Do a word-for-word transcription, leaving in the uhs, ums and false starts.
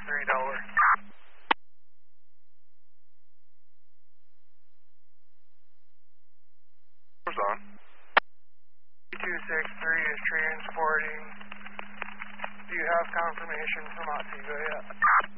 three Delaware. Who's on? two six three is transporting. Do you have confirmation from Otsego yet?